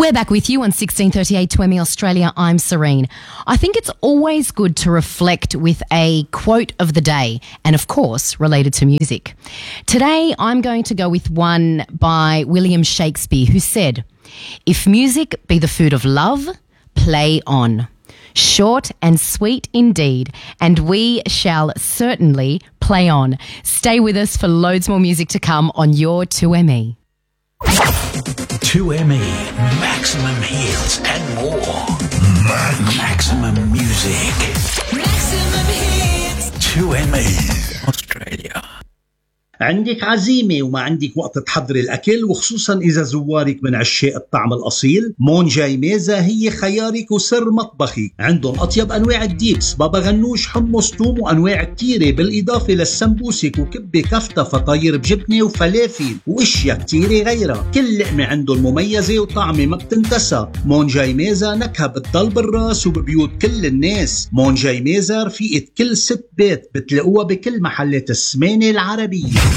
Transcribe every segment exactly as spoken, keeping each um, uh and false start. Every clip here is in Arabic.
We're back with you on sixteen thirty-eight two M E Australia. I'm Serene. I think it's always good to reflect with a quote of the day, and of course, related to music. Today, I'm going to go with one by William Shakespeare, who said, "If music be the food of love, play on. Short and sweet indeed, and we shall certainly play on." Stay with us for loads more music to come on your two M E. two M E, maximum hits and more. Ma- maximum music. Maximum hits. two M E Australia. عندك عزيمة وما عندك وقت تحضري الأكل، وخصوصا إذا زوارك من عشاق الطعم الأصيل، مونجاي ميزة هي خيارك وسر مطبخك. عندهم أطيب أنواع الديبس، بابا غنوش، حمص، توم، وأنواع كتيرة، بالإضافة للسمبوسك وكبة كفتة، فطاير بجبنة وفلافل وإشياء كتيرة غيرها. كل لقمة عندهم مميزة وطعمة ما بتنتسى. مونجاي ميزة نكهة بتضل بالراس وببيوت كل الناس. مونجاي ميزة رفيقة كل ست بيت، بتلاقوها بكل محلات السمانة العربية.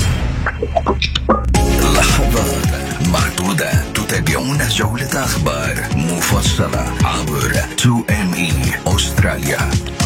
لحظات معدودة تتابعون جولة أخبار مفصلة عبر تو إم إي أستراليا.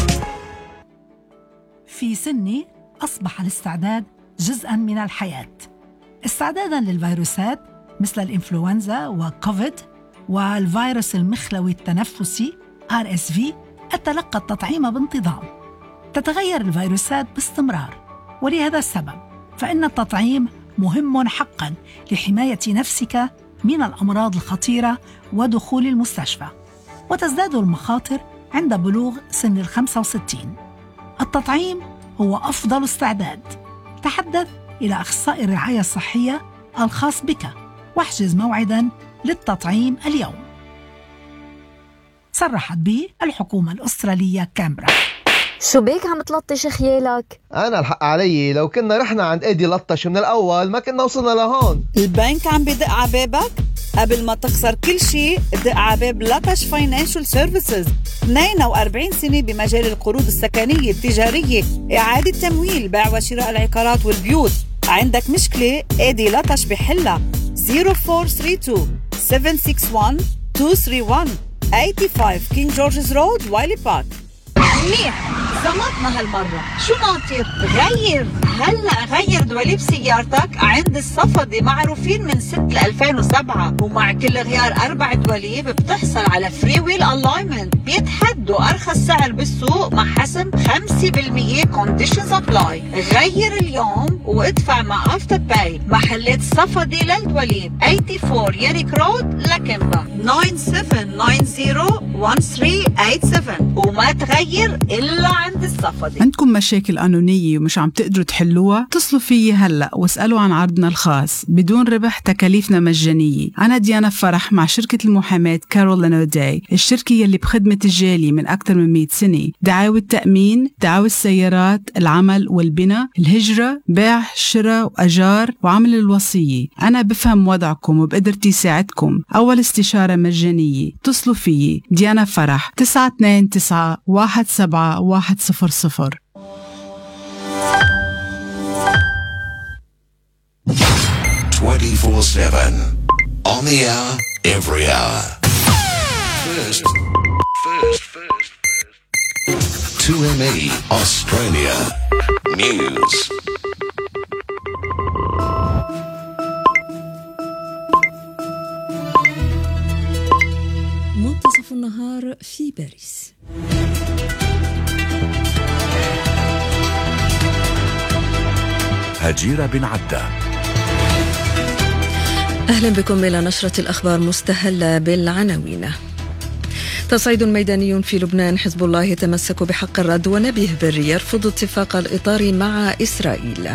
في سني أصبح الاستعداد جزءاً من الحياة، استعداداً للفيروسات مثل الإنفلونزا وكوفيد والفيروس المخلوي التنفسي آر إس في. أتلقى التطعيم بانتظام. تتغير الفيروسات باستمرار، ولهذا السبب فإن التطعيم مهم حقاً لحماية نفسك من الأمراض الخطيرة ودخول المستشفى، وتزداد المخاطر عند بلوغ سن الخمسة وستين. التطعيم هو أفضل استعداد. تحدث إلى أخصائي الرعاية الصحية الخاص بك واحجز موعداً للتطعيم اليوم. صرحت به الحكومة الأسترالية كامبرا. شو بيك عم تلطش خيالك؟ أنا الحق علي، لو كنا رحنا عند إيدي لطش من الأول ما كنا وصلنا لهون. البنك عم بدق عبابك؟ قبل ما تخسر كل شيء دق عباب لطش فاينانشل سيرفيسز. اثنين وأربعين سنة بمجال القروض السكنية التجارية، إعادة تمويل، بيع وشراء العقارات والبيوت. عندك مشكلة؟ إيدي لطش بحلها. صفر أربعة ثلاثة اثنين سبعة ستة واحد اثنين ثلاثة واحد خمسة وثمانين كينج جورجز رود وايلي بارك. منيح، زمطنا هالمرة. شو ناطر؟ غير هلأ غير دواليب سيارتك عند الصفدي، معروفين من ستة ألفين وسبعة، ومع كل غيار أربع دواليب بتحصل على فري ويل ألاينمنت. بيتحدوا أرخص سعر بالسوق مع حسم خمسة بالمية كونديشنز أبلاي. غير اليوم وادفع مع أفتر باي. محلات الصفدي للدواليب أربعة وثمانين يريك رود لكمبا تسعة سبعة تسعة صفر واحد ثلاثة ثمانية سبعة، وما تغير إلا عند الصفدي. عندكم مشاكل قانونية ومش عم تقدروا تحلوها؟ اتصلوا فيي هلأ واسألوا عن عرضنا الخاص بدون ربح، تكاليفنا مجانية. أنا ديانا فرح مع شركة المحاماة كارول لانوداي، الشركة يلي بخدمة الجالية من أكثر من مئة سنة. دعاوى التأمين، دعاوى السيارات، العمل والبناء، الهجرة، بيع، شراء وأجار، وعمل الوصية. أنا بفهم وضعكم وبقدرتي ساعدكم. أول استشارة مجانية. اتصلوا فيي ديانا فرح تسعة اثنين تسعة واحد سبعة واحد صفر صفر. twenty-four seven on the hour, every hour. First, first, first, first. two M E Australia News. منتصف النهار في باريس. هجيرة بن عدة. أهلا بكم إلى نشرة الأخبار مستهلة بالعناوين. تصعيد ميداني في لبنان، حزب الله يتمسك بحق الرد، ونبيه بري يرفض اتفاق الإطار مع إسرائيل.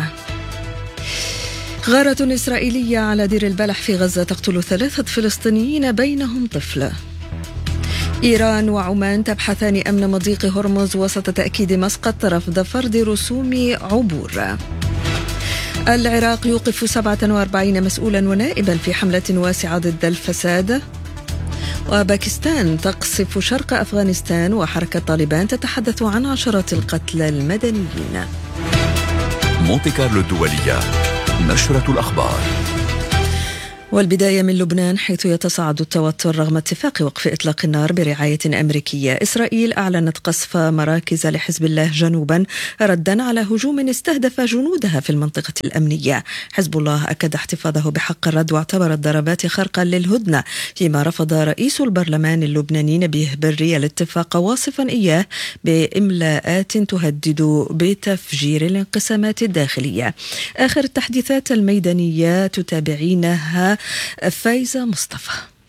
غارة إسرائيلية على دير البلح في غزة تقتل ثلاثة فلسطينيين بينهم طفل. إيران وعمان تبحثان أمن مضيق هرمز وسط تأكيد مسقط رفض فرض رسوم عبور. العراق يوقف سبعة وأربعين مسؤولا ونائبا في حملة واسعة ضد الفساد. وباكستان تقصف شرق أفغانستان، وحركة طالبان تتحدث عن عشرات القتلى المدنيين. مونتي كارلو الدولية، نشرة الأخبار. والبداية من لبنان، حيث يتصاعد التوتر رغم اتفاق وقف إطلاق النار برعاية أمريكية. إسرائيل أعلنت قصف مراكز لحزب الله جنوبا ردا على هجوم استهدف جنودها في المنطقة الأمنية. حزب الله أكد احتفاظه بحق الرد واعتبر الضربات خرقا للهدنة، فيما رفض رئيس البرلمان اللبناني نبيه بري الاتفاق، واصفا إياه بإملاءات تهدد بتفجير الانقسامات الداخلية. آخر التحديثات الميدانية تتابعينها فايزة مصطفى.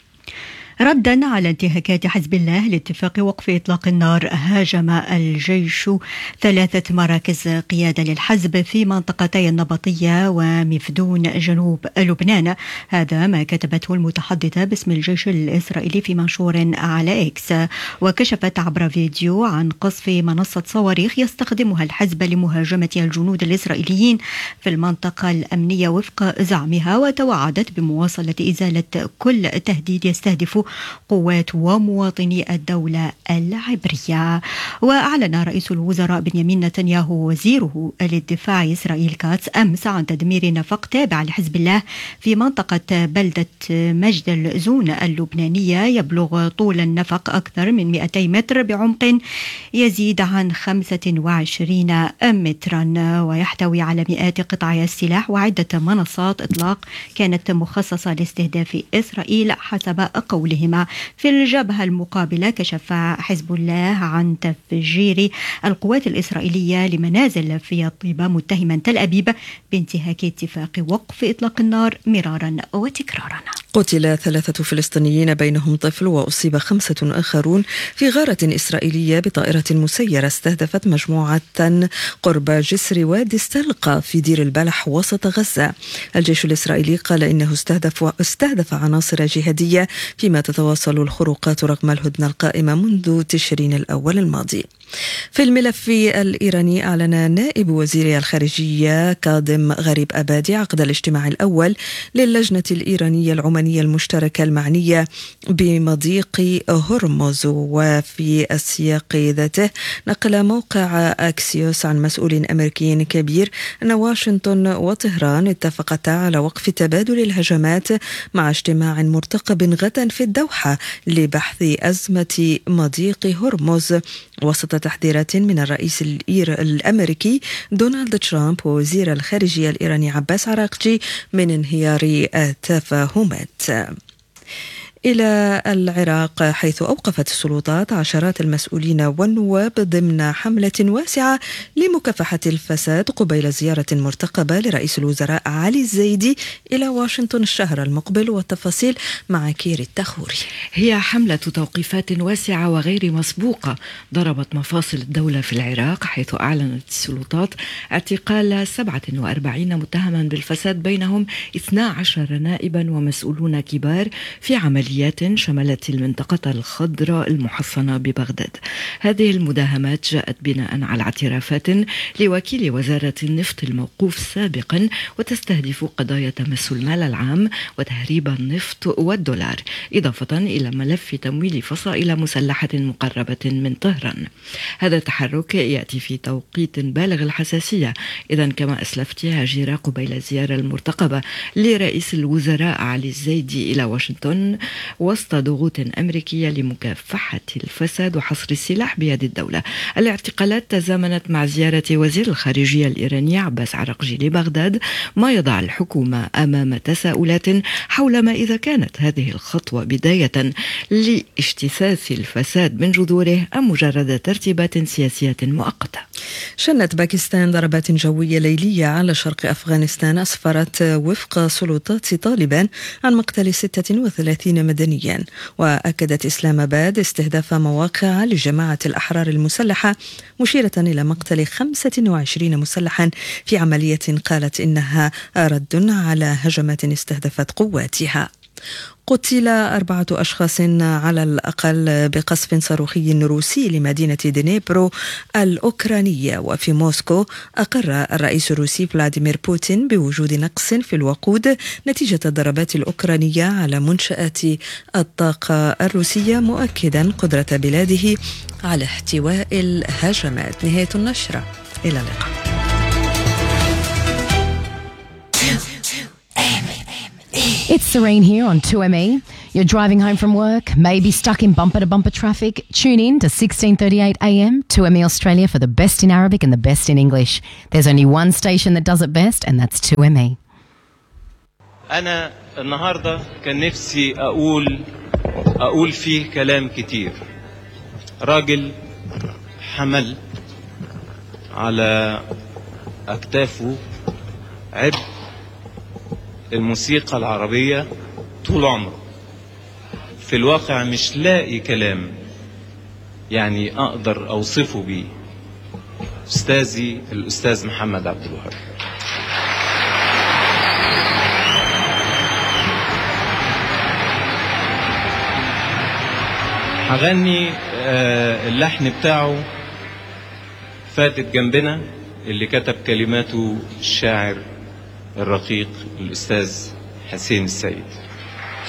ردا على انتهاكات حزب الله لاتفاق وقف إطلاق النار، هاجم الجيش ثلاثة مراكز قيادة للحزب في منطقتي النبطية ومفدون جنوب لبنان. هذا ما كتبته المتحدثة باسم الجيش الإسرائيلي في منشور على إكس، وكشفت عبر فيديو عن قصف منصة صواريخ يستخدمها الحزب لمهاجمة الجنود الإسرائيليين في المنطقة الأمنية وفق زعمها، وتوعدت بمواصلة إزالة كل تهديد يستهدف قوات ومواطني الدولة العبرية. وأعلن رئيس الوزراء بنيامين نتنياهو وزيره للدفاع إسرائيل كاتس أمس عن تدمير نفق تابع لحزب الله في منطقة بلدة مجد الزون اللبنانية، يبلغ طول النفق أكثر من مئتي متر بعمق يزيد عن خمسة وعشرين مترا، ويحتوي على مئات قطع السلاح وعدة منصات إطلاق كانت مخصصة لاستهداف إسرائيل حسب قوله. في الجبهة المقابلة كشف حزب الله عن تفجير القوات الإسرائيلية لمنازل في طيبة، متهما تل أبيب بانتهاك اتفاق وقف إطلاق النار مرارا وتكرارا. قتل ثلاثة فلسطينيين بينهم طفل وأصيب خمسة آخرون في غارة إسرائيلية بطائرة مسيرة استهدفت مجموعة قرب جسر وادي استلقى في دير البلح وسط غزة. الجيش الإسرائيلي قال إنه استهدف, استهدف عناصر جهادية، فيما تتواصل الخروقات رغم الهدنة القائمة منذ تشرين الأول الماضي. في الملف الإيراني، أعلن نائب وزير الخارجية كاظم غريب أبادي عقد الاجتماع الأول للجنة الإيرانية العمانية المشتركة المعنية بمضيق هرمز. وفي السياق ذاته نقل موقع أكسيوس عن مسؤول أمريكي كبير أن واشنطن وطهران اتفقتا على وقف تبادل الهجمات مع اجتماع مرتقب غدا في الدوحة لبحث أزمة مضيق هرمز، وسط تحذيرات من الرئيس الأمريكي دونالد ترامب ووزير الخارجية الإيراني عباس عراقجي من انهيار التفاهمات. إلى العراق، حيث أوقفت السلطات عشرات المسؤولين والنواب ضمن حملة واسعة لمكافحة الفساد قبيل زيارة مرتقبة لرئيس الوزراء علي الزيدي إلى واشنطن الشهر المقبل. والتفاصيل مع كير التخوري. هي حملة توقيفات واسعة وغير مسبوقة ضربت مفاصل الدولة في العراق، حيث أعلنت السلطات اعتقال سبعة وأربعين متهما بالفساد، بينهم اثنا عشر نائبا ومسؤولون كبار في عملية شملت المنطقة الخضراء المحصنة ببغداد. هذه المداهمات جاءت بناء على اعترافات لوكيل وزارة النفط الموقوف سابقا، وتستهدف قضايا تمس المال العام وتهريب النفط والدولار، إضافة إلى ملف تمويل فصائل مسلحة مقربة من طهران. هذا التحرك يأتي في توقيت بالغ الحساسية، إذن كما أسلفت هاجر قبيل الزيارة المرتقبة لرئيس الوزراء علي الزيدي إلى واشنطن وسط ضغوط أمريكية لمكافحة الفساد وحصر السلاح بيد الدولة. الاعتقالات تزامنت مع زيارة وزير الخارجية الإيراني عباس عراقجي لبغداد، ما يضع الحكومة أمام تساؤلات حول ما إذا كانت هذه الخطوة بداية لاجتثاث الفساد من جذوره أم مجرد ترتيبات سياسية مؤقتة. شنت باكستان ضربات جوية ليلية على شرق أفغانستان أسفرت وفق سلطات طالبان عن مقتل ستة وثلاثين مدنيا. وأكدت إسلام آباد استهداف مواقع لجماعة الأحرار المسلحة، مشيرة إلى مقتل خمسة وعشرين مسلحا في عملية قالت إنها رد على هجمات استهدفت قواتها. قتل أربعة أشخاص على الأقل بقصف صاروخي روسي لمدينة دنيبرو الأوكرانية. وفي موسكو أقر الرئيس الروسي فلاديمير بوتين بوجود نقص في الوقود نتيجة الضربات الأوكرانية على منشآت الطاقة الروسية، مؤكدا قدرة بلاده على احتواء الهجمات. نهاية النشرة، إلى اللقاء. It's Serene here on two M E. You're driving home from work, maybe stuck in bumper-to-bumper traffic. Tune in to sixteen thirty-eight A M, two M E Australia for the best in Arabic and the best in English. There's only one station that does it best, and that's two M E. أنا النهاردة كان نفسي أقول أقول فيه كلام كتير. راجل حمل على أكتافه عبء الموسيقى العربية طول عمره. في الواقع مش لاقي كلام يعني أقدر أوصفه بيه. أستاذي الأستاذ محمد عبد الوهاب. هغني اللحن بتاعه فاتت جنبنا اللي كتب كلماته الشاعر الرقيق الأستاذ حسين السيد.